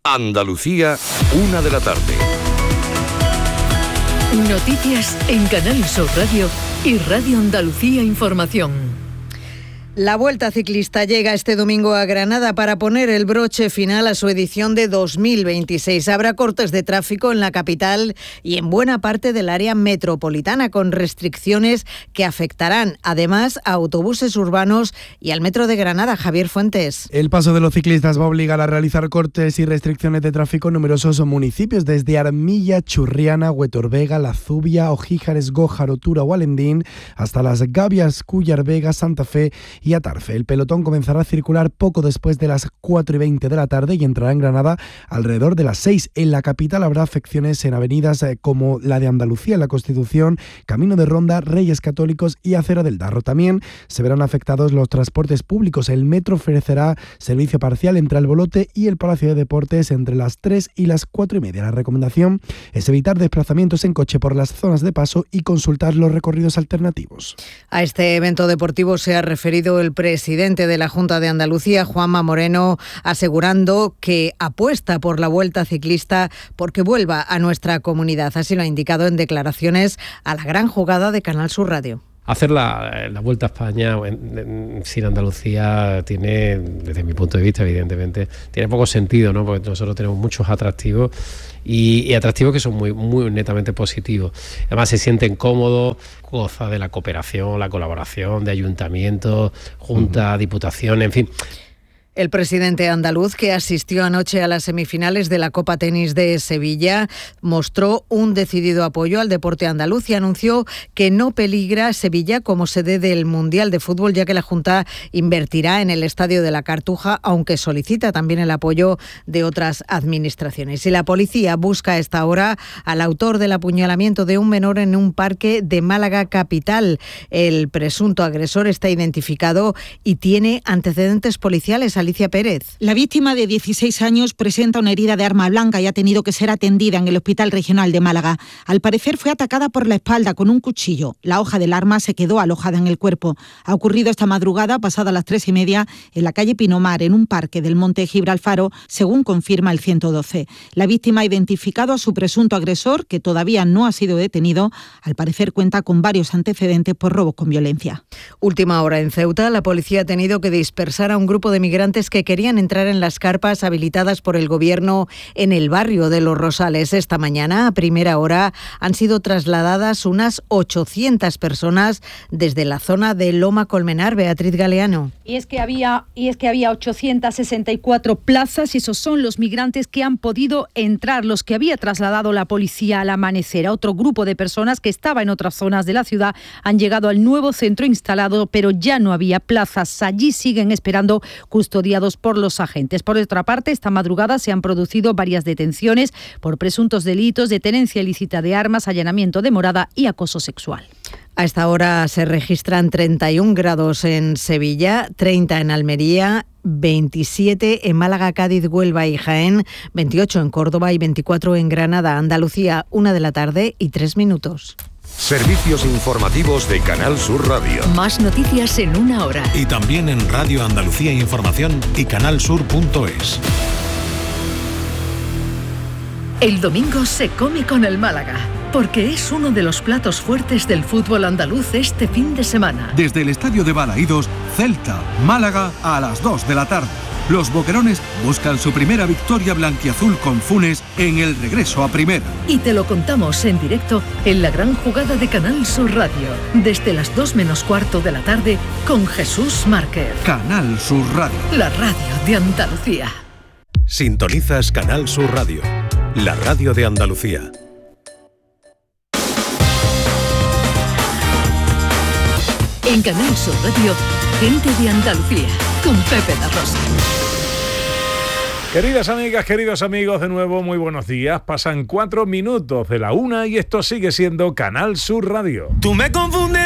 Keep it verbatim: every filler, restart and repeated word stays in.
Andalucía, una de la tarde. Noticias en Canal Sur Radio y Radio Andalucía Información. La Vuelta Ciclista llega este domingo a Granada para poner el broche final a su edición de dos mil veintiséis. Habrá cortes de tráfico en la capital y en buena parte del área metropolitana, con restricciones que afectarán además a autobuses urbanos y al metro de Granada. Javier Fuentes. El paso de los ciclistas va a obligar a realizar cortes y restricciones de tráfico en numerosos municipios, desde Armilla, Churriana, Huetor-Vega, La Zubia, Ojíjares, Gójar, Otura o Alendín, hasta Las Gavias, Cúllar, Vega, Santa Fe y Atarfe. El pelotón comenzará a circular poco después de las cuatro y veinte de la tarde y entrará en Granada alrededor de las seis. En la capital habrá afecciones en avenidas como la de Andalucía, en la Constitución, Camino de Ronda, Reyes Católicos y Acera del Darro. También se verán afectados los transportes públicos. El metro ofrecerá servicio parcial entre Albolote y el Palacio de Deportes entre las tres y las cuatro y media. La recomendación es evitar desplazamientos en coche por las zonas de paso y consultar los recorridos alternativos. A este evento deportivo se ha referido el presidente de la Junta de Andalucía, Juanma Moreno, asegurando que apuesta por la Vuelta Ciclista porque vuelva a nuestra comunidad. Así lo ha indicado en declaraciones a La Gran Jugada de Canal Sur Radio. Hacer la, la Vuelta a España en, en, sin Andalucía tiene, desde mi punto de vista, evidentemente, tiene poco sentido, ¿no? Porque nosotros tenemos muchos atractivos y, y atractivos que son muy, muy netamente positivos. Además, se sienten cómodos, goza de la cooperación, la colaboración de ayuntamientos, junta, uh-huh. diputaciones, en fin. El presidente andaluz, que asistió anoche a las semifinales de la Copa Tenis de Sevilla, mostró un decidido apoyo al deporte andaluz y anunció que no peligra Sevilla como sede del Mundial de Fútbol, ya que la Junta invertirá en el Estadio de la Cartuja, aunque solicita también el apoyo de otras administraciones. Y la policía busca a esta hora al autor del apuñalamiento de un menor en un parque de Málaga capital. El presunto agresor está identificado y tiene antecedentes policiales. Alicia Pérez. La víctima, de dieciséis años, presenta una herida de arma blanca y ha tenido que ser atendida en el Hospital Regional de Málaga. Al parecer fue atacada por la espalda con un cuchillo. La hoja del arma se quedó alojada en el cuerpo. Ha ocurrido esta madrugada, pasada las tres y media, en la calle Pinomar, en un parque del Monte Gibralfaro, según confirma el ciento doce. La víctima ha identificado a su presunto agresor, que todavía no ha sido detenido. Al parecer cuenta con varios antecedentes por robos con violencia. Última hora en Ceuta. La policía ha tenido que dispersar a un grupo de migrantes que querían entrar en las carpas habilitadas por el gobierno en el barrio de Los Rosales. Esta mañana, a primera hora, han sido trasladadas unas ochocientas personas desde la zona de Loma Colmenar. Beatriz Galeano. Y es que había, y es que había ochocientas sesenta y cuatro plazas y esos son los migrantes que han podido entrar, los que había trasladado la policía al amanecer. A otro grupo de personas que estaba en otras zonas de la ciudad han llegado al nuevo centro instalado, pero ya no había plazas. Allí siguen esperando custodiados por los agentes. Por otra parte, esta madrugada se han producido varias detenciones por presuntos delitos de tenencia ilícita de armas, allanamiento de morada y acoso sexual. A esta hora se registran treinta y un grados en Sevilla, treinta en Almería, veintisiete en Málaga, Cádiz, Huelva y Jaén, veintiocho en Córdoba y veinticuatro en Granada. Andalucía, una de la tarde y tres minutos. Servicios informativos de Canal Sur Radio. Más noticias en una hora. Y también en Radio Andalucía Información y canalsur punto es. El domingo se come con el Málaga, porque es uno de los platos fuertes del fútbol andaluz este fin de semana. Desde el Estadio de Balaídos, Celta, Málaga, a las dos de la tarde. Los boquerones buscan su primera victoria blanquiazul con Funes en el regreso a primera. Y te lo contamos en directo en La Gran Jugada de Canal Sur Radio, desde las dos menos cuarto de la tarde, con Jesús Márquez. Canal Sur Radio. La radio de Andalucía. Sintonizas Canal Sur Radio, la radio de Andalucía. En Canal Sur Radio, gente de Andalucía, con Pepe da Rosa. Queridas amigas, queridos amigos, de nuevo muy buenos días. Pasan cuatro minutos de la una y esto sigue siendo Canal Sur Radio. Tú me confundes